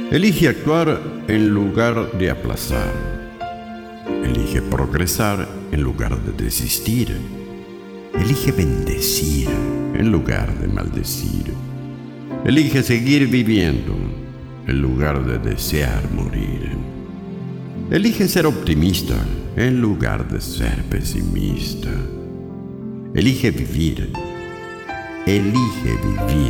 Elige actuar en lugar de aplazar. Elige progresar en lugar de desistir. Elige bendecir en lugar de maldecir. Elige seguir viviendo en lugar de desear morir. Elige ser optimista en lugar de ser pesimista. Elige vivir. Elige vivir